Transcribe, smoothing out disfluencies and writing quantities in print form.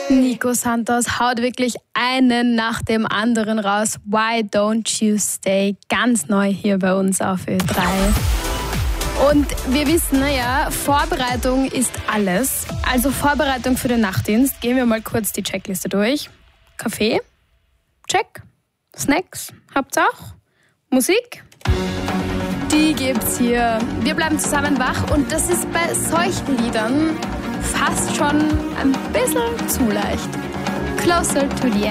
Nico Santos haut wirklich einen nach dem anderen raus. Why don't you stay? Ganz neu hier bei uns auf Ö3. Und wir wissen, Vorbereitung ist alles. Also Vorbereitung für den Nachtdienst. Gehen wir mal kurz die Checkliste durch. Kaffee? Check. Snacks? Habt's auch? Musik? Die gibt's hier. Wir bleiben zusammen wach und das ist bei solchen Liedern fast schon ein bisschen zu leicht. Closer to the